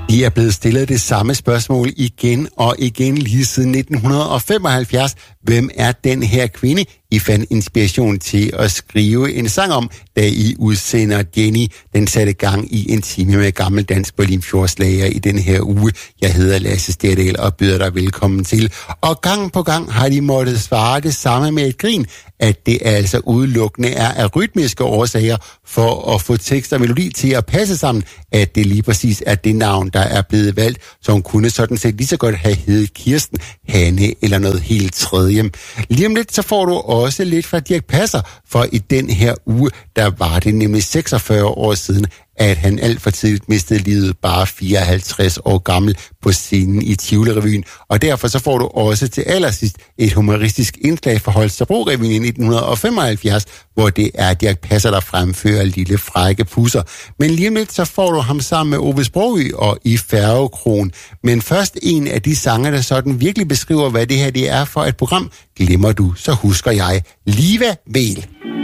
De er blevet stillet det samme spørgsmål igen og igen lige siden 1975. Hvem er den her kvinde, I fandt inspiration til at skrive en sang om, da I udsender Jenny? Den satte gang i en time med gammeldansk på Limfjordslager i den her uge. Jeg hedder Lasse Sterdal og byder dig velkommen til. Og gang på gang har de måttet svare det samme med et grin, at det altså udelukkende er af rytmiske årsager for at få tekst og melodi til at passe sammen, at det lige præcis er det navn, der er blevet valgt, så hun kunne sådan set lige så godt have heddet Kirsten, Hanne eller noget helt tredje. Lige om lidt, så får du også lidt fra Dirch Passer, for i den her uge, der var det nemlig 46 år siden, at han alt for tidligt mistede livet, bare 54 år gammel, på scenen i Tivoli-revyen. Og derfor så får du også til allersidst et humoristisk indslag for Holstebro-revyen i 1975, hvor det er Dirch Passer, der fremfører Lille Frække Pusser. Men lige om lidt, så får du ham sammen med Ove Sprogøe og i Færgekron. Men først en af de sange, der sådan virkelig beskriver, hvad det her det er for et program. Glemmer du, så husker jeg. Liva Vel.